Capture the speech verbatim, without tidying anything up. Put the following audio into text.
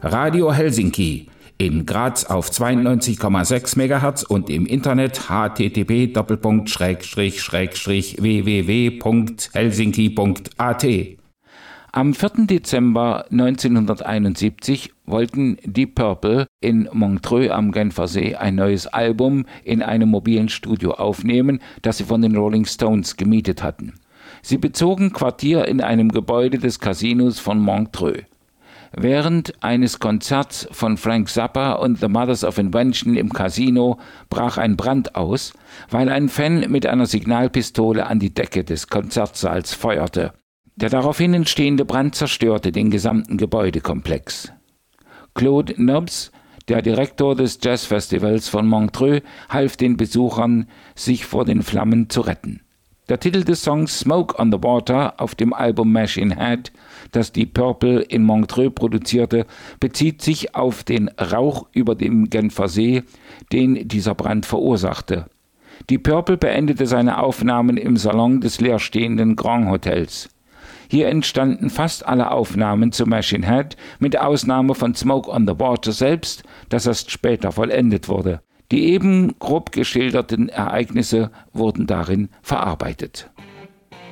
Radio Helsinki in Graz auf zweiundneunzig Komma sechs Megahertz und im Internet h t t p Doppelpunkt Schrägstrich Schrägstrich w w w Punkt helsinki Punkt a t. Am vierten Dezember neunzehnhunderteinundsiebzig wollten Deep Purple in Montreux am Genfersee ein neues Album in einem mobilen Studio aufnehmen, das sie von den Rolling Stones gemietet hatten. Sie bezogen Quartier in einem Gebäude des Casinos von Montreux. Während eines Konzerts von Frank Zappa und The Mothers of Invention im Casino brach ein Brand aus, weil ein Fan mit einer Signalpistole an die Decke des Konzertsaals feuerte. Der daraufhin entstehende Brand zerstörte den gesamten Gebäudekomplex. Claude Nobs, der Direktor des Jazzfestivals von Montreux, half den Besuchern, sich vor den Flammen zu retten. Der Titel des Songs Smoke on the Water auf dem Album Machine Head, das Deep Purple in Montreux produzierte, bezieht sich auf den Rauch über dem Genfersee, den dieser Brand verursachte. Deep Purple beendete seine Aufnahmen im Salon des leerstehenden Grand Hotels. Hier entstanden fast alle Aufnahmen zu Machine Head, mit Ausnahme von Smoke on the Water selbst, das erst später vollendet wurde. Die eben grob geschilderten Ereignisse wurden darin verarbeitet.